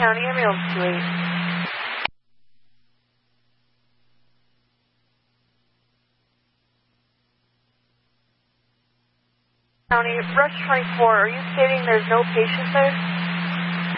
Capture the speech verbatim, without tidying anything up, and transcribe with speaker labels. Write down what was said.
Speaker 1: County Ambulance two eight. County, Rush twenty-four, are you stating there's no patients there?